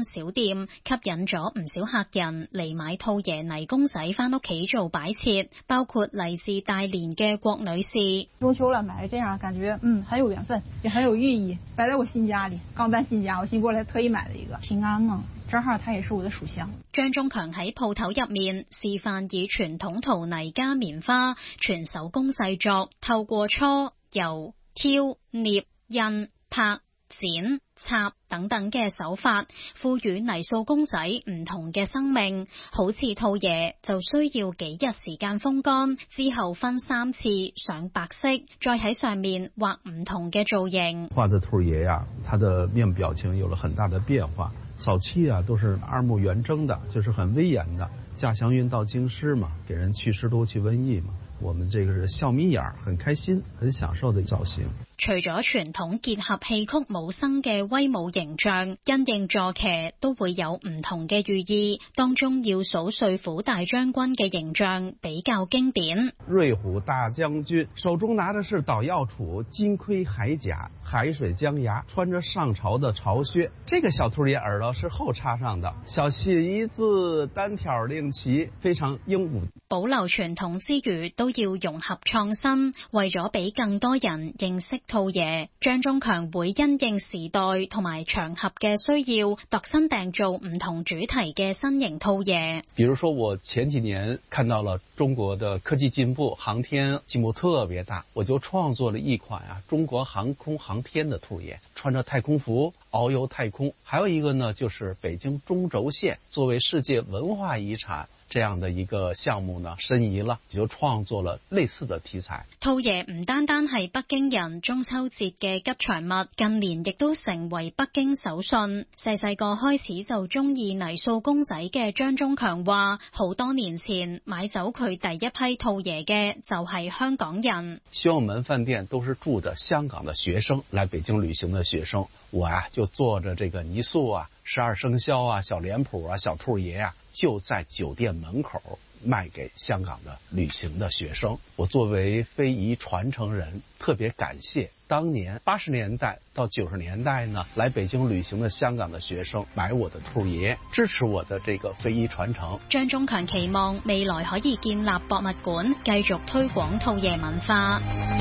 小店，吸引咗唔少客人嚟買兔爺泥公仔返屋企做擺設，包括嚟自大連嘅郭女士。 中秋了，買了這樣感覺很有緣分，也很有寓意，擺在我新家裡。剛搬新家，我新過來特意買了一個平安嘛，正好它也是我的屬相。 張忠強喺鋪頭入面示範以傳統陶泥加棉花全手工製作，透過搓、油、挑、捏、印、拍、剪、插等等嘅手法，賦予泥塑公仔唔同嘅生命。好似兔爺就需要幾日時間風乾，之後分3次上白色，再喺上面畫唔同嘅造型。 畫的兔爺呀，他的面部表情有了很大的變化。早期啊，都是二目圓睜的，就是很威嚴的。駕祥雲到京師嘛，給人祛濕毒去瘟疫嘛。我們這個是笑眯眼，很開心，很享受的造型。 除咗傳統結合戲曲武生嘅威武形象，因應坐騎都會有唔同嘅寓意。當中要數帥府大將軍嘅形象比較經典。 瑞虎大將軍手中拿的是搗藥杵，金盔鎧甲，海水江崖，穿着上朝的朝靴。這個小兔爺耳朵是後插上的，小細一字，單挑令旗，非常英武。 保留傳統之餘，都要融合創新，為咗俾更多人認識兔爺，張忠強會因應時代同埋場合嘅需要，度身訂造唔同主題嘅新型兔爺。 比如說，我前幾年看到了中國的科技進步，航天進步特別大，我就創作了一款中國航空航天的兔爺，穿着太空服遨遊太空。還有一個呢，就是北京中軸線作為世界文化遺產這樣的一個項目呢，申遺了，就創作了類似的題材。 兔爺唔單單係北京人中秋節嘅吉祥物，近年亦都成為北京手信。細細個開始就中意泥塑公仔嘅張忠強話，好多年前買走佢第一批兔爺嘅就係香港人。 宣武門飯店都是住的香港的學生，來北京旅行的學生，我就坐着這個泥塑12生肖小臉譜小兔爺就在酒店門口賣給香港的旅行的學生。我作為非遺傳承人，特別感謝當年80年代到90年代呢，來北京旅行的香港的學生買我的兔爺，支持我的這個非遺傳承。 張忠強期望未來可以建立博物館，繼續推廣兔爺文化。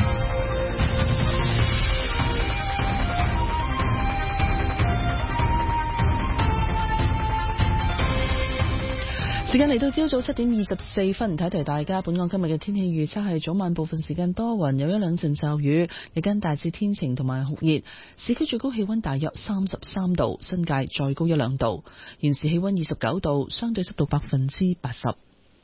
時間嚟到朝早7點24分，睇提大家。本港今日嘅天氣預測係早晚部分時間多雲，有一兩陣驟雨，日間大致天晴同埋酷熱。市區最高氣溫大約33度，新界再高1-2度。現時氣溫29度，相對濕度80%。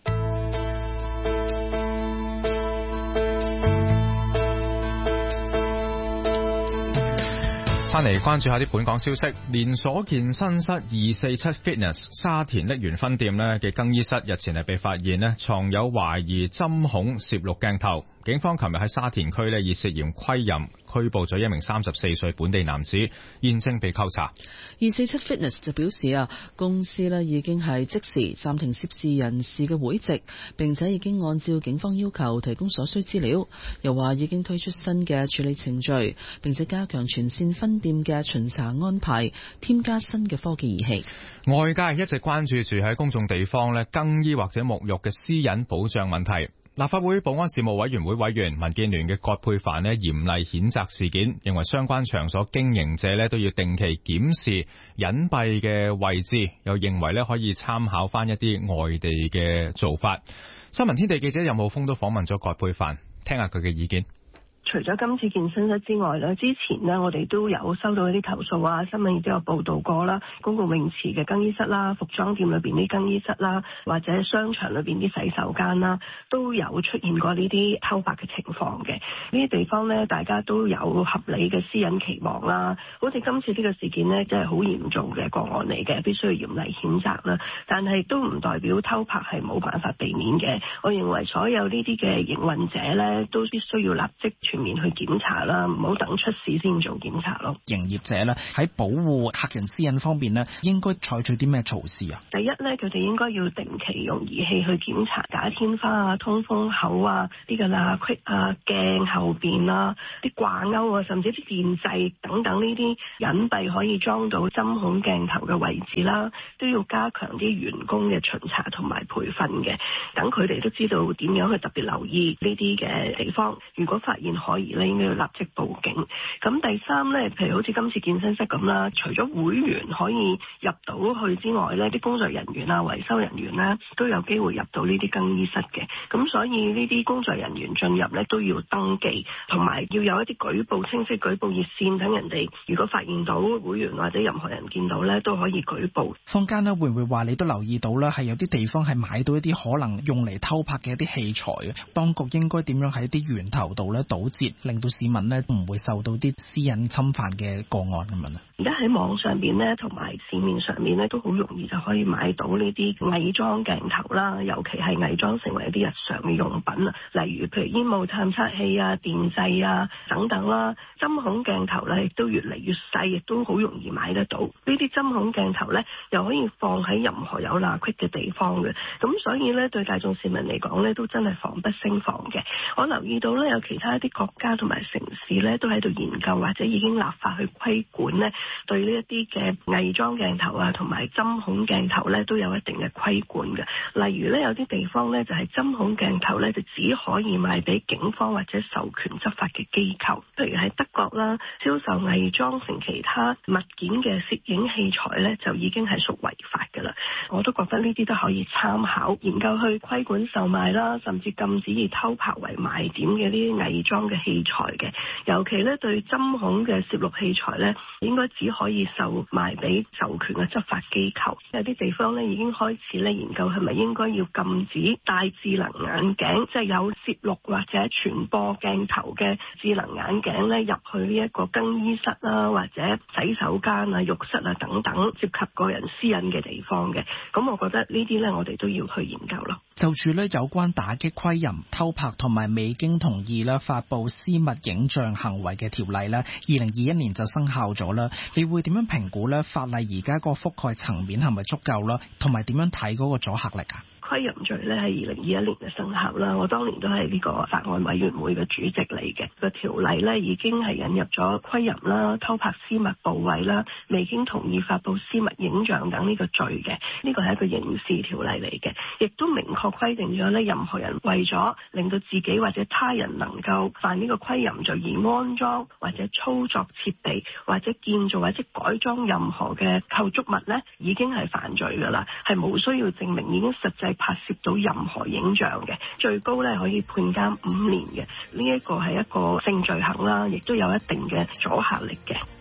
翻嚟關注下啲本港消息，連鎖健身室247 Fitness 沙田瀝源分店呢嘅更衣室日前係被發現呢藏有懷疑針孔攝錄鏡頭。警方琴日喺沙田區呢以涉嫌窺淫拘捕咗一名34歲本地男子，現正被扣查。 247 Fitness 就表示公司呢已經係即時暫停涉事人士嘅會籍，並且已經按照警方要求提供所需資料。又話已經推出新嘅處理程序，並且加強全線分店嘅巡查安排，添加新嘅科技儀器。 外界一直關注住喺公眾地方呢更衣或者沐浴嘅私隱保障問題。立法會保安事務委員會委員民建聯嘅葛珮帆呢嚴厲譴責事件，認為相關場所經營者呢都要定期檢視隱蔽嘅位置，又認為呢可以參考翻一啲外地嘅做法。新聞天地記者任浩峰都訪問咗葛珮帆，聽下佢嘅意見。 除咗今次健身室之外咧，之前咧我哋都有收到一啲投訴啊，新聞亦都有報道過啦。公共泳池嘅更衣室啦，服裝店裏邊啲更衣室啦，或者商場裏邊啲洗手間啦，都有出現過呢啲偷拍嘅情況嘅。呢啲地方咧，大家都有合理嘅私隱期望啦。好似今次呢個事件咧，真係好嚴重嘅個案嚟嘅，必須要嚴厲譴責啦。但係都唔代表偷拍係冇辦法避免嘅。我認為所有呢啲嘅營運者咧，都必須要立即全面去檢查啦，唔好等出事先做檢查咯。 營業者咧喺保護客人私隱方面咧，應該採取啲咩措施啊？ 第一咧，佢哋應該要定期用儀器去檢查假天花啊、通風口啊、啲嘅罅隙啊、鏡後邊啊、啲掛鈎啊，甚至啲電掣等等呢啲隱蔽可以裝到針孔鏡頭嘅位置啦，都要加強啲員工嘅巡查同埋培訓嘅，等佢哋都知道點樣去特別留意呢啲嘅地方。如果發現可疑咧，應該要立即報警。咁第三咧，譬如好似今次健身室咁啦，除咗會員可以入到去之外咧，啲工作人員啊、維修人員咧都有機會入到呢啲更衣室嘅。咁所以呢啲工作人員進入咧都要登記，同埋要有一啲舉報清晰舉報熱線，等人哋如果發現到會員或者任何人見到咧都可以舉報。 坊間咧會唔會話你都留意到啦，係有啲地方係買到一啲可能用嚟偷拍嘅一啲器材嘅，當局應該點樣喺啲源頭度咧堵截，令到市民咧唔會受到啲私隱侵犯嘅個案咁樣啊？ 而家喺網上邊咧，同埋市面上面咧，都好容易就可以買到呢啲偽裝鏡頭啦，尤其係偽裝成為一啲日常嘅用品啊，例如譬如煙霧探測器啊、電掣啊等等啦。針孔鏡頭咧亦都越嚟越細，亦都好容易買得到。呢啲針孔鏡頭咧又可以放喺任何有罅隙嘅地方嘅，咁所以咧對大眾市民嚟講咧都真係防不勝防嘅。我留意到咧有其他一啲國家同埋城市咧都喺度研究或者已經立法去規管咧，對呢一啲嘅偽裝鏡頭啊同埋針孔鏡頭咧都有一定嘅規管嘅。例如咧有啲地方咧就係針孔鏡頭咧就只可以賣俾警方或者授權執法嘅機構，譬如喺德國啦，銷售偽裝成其他物件嘅攝影器材咧就已經係屬違法㗎啦。我都覺得呢啲都可以參考研究去規管售賣啦，甚至禁止以偷拍為賣點嘅呢啲偽裝嘅器材嘅。尤其咧對針孔嘅攝錄器材咧，應該只可以售賣俾授權嘅執法機構。有啲地方咧已經開始咧研究係咪應該要禁止戴智能眼鏡，即係有攝錄或者傳播鏡頭嘅智能眼鏡咧入去呢一個更衣室啦，或者洗手間啊、浴室啊等等涉及個人私隱嘅地方嘅。咁我覺得呢啲咧我哋都要去研究咯。 就住咧有關打擊窺淫、偷拍同埋未經同意咧發布私密影像行為嘅條例咧，2021年就生效咗啦。你會點樣評估咧法例而家個覆蓋層面係咪足夠啦？同埋點樣睇嗰個阻嚇力啊？ 窺淫罪咧係2021年嘅生效啦，我當年都係呢個法案委員會嘅主席嚟嘅。個條例咧已經係引入咗窺淫啦、偷拍私密部位啦、未經同意發布私密影像等呢個罪嘅，呢個係一個刑事條例嚟嘅，亦都明確規定咗咧，任何人為咗令到自己或者他人能夠犯呢個窺淫罪而安裝或者操作設備或者建造或者改裝任何嘅構築物咧，已經係犯罪㗎啦，係冇需要證明已經實際拍攝到任何影像嘅，最高咧可以判監5年嘅。呢一個係一個性罪行啦，亦都有一定嘅阻嚇力嘅。